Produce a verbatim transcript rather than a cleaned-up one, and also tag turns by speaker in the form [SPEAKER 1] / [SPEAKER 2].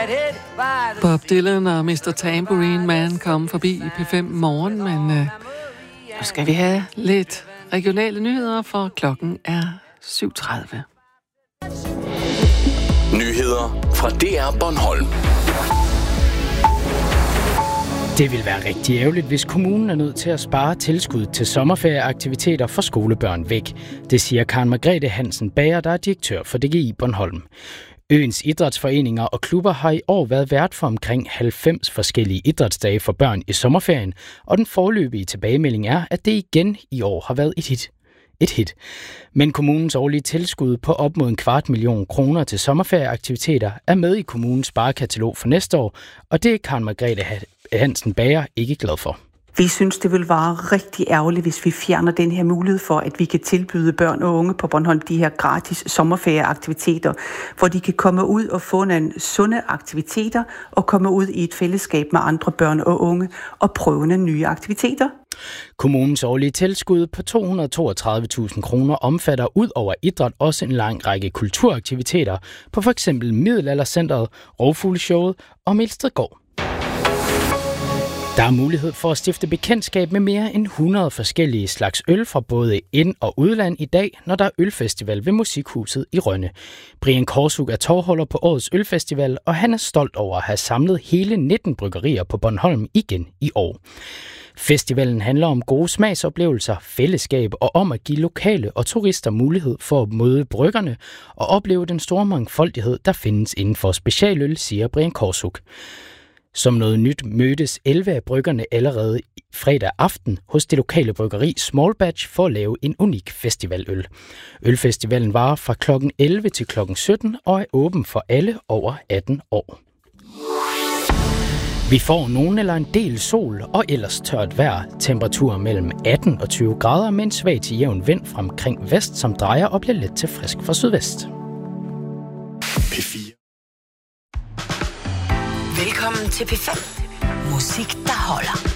[SPEAKER 1] Bob Dylan og mister Tambourine Man kom forbi i P fem morgen, men øh, nu skal vi have lidt regionale nyheder, for klokken er syv tredive.
[SPEAKER 2] Nyheder fra D R Bornholm.
[SPEAKER 3] Det vil være rigtig ærgerligt, hvis kommunen er nødt til at spare tilskud til sommerferieaktiviteter for skolebørn væk. Det siger Karen Margrethe Hansen Bager, der er direktør for D G I Bornholm. Øens idrætsforeninger og klubber har i år været vært for omkring halvfems forskellige idrætsdage for børn i sommerferien, og den foreløbige tilbagemelding er, at det igen i år har været et hit. Et hit. Men kommunens årlige tilskud på op mod en kvart million kroner til sommerferieaktiviteter er med i kommunens sparekatalog for næste år, og det er Karen Margrethe Hansen Bager ikke glad for.
[SPEAKER 4] Vi synes, det vil være rigtig ærgerligt, hvis vi fjerner den her mulighed for, at vi kan tilbyde børn og unge på Bornholm de her gratis sommerferieaktiviteter, hvor de kan komme ud og få nogle sunde aktiviteter og komme ud i et fællesskab med andre børn og unge og prøve nogle nye aktiviteter.
[SPEAKER 3] Kommunens årlige tilskud på to hundrede og toogtredive tusind kroner omfatter ud over idræt også en lang række kulturaktiviteter på f.eks. Middelaldercentret, Rovfugleshowet og Melstedgård. Der er mulighed for at stifte bekendtskab med mere end hundrede forskellige slags øl fra både ind- og udland i dag, når der er ølfestival ved Musikhuset i Rønne. Brian Korsuk er tovholder på årets ølfestival, og han er stolt over at have samlet hele nitten bryggerier på Bornholm igen i år. Festivalen handler om gode smagsoplevelser, fællesskab og om at give lokale og turister mulighed for at møde bryggerne og opleve den store mangfoldighed, der findes inden for specialøl, siger Brian Korsuk. Som noget nyt mødtes elleve af bryggerne allerede fredag aften hos det lokale bryggeri Small Batch for at lave en unik festivaløl. Ølfestivalen varer fra klokken elleve til klokken sytten og er åben for alle over atten år. Vi får nogen eller en del sol og ellers tørt vejr. Temperaturer mellem atten og tyve grader med en svag til jævn vind fra omkring vest, som drejer og bliver let til frisk fra sydvest.
[SPEAKER 2] P fire.
[SPEAKER 5] Velkommen til P fem. Musik, der holder.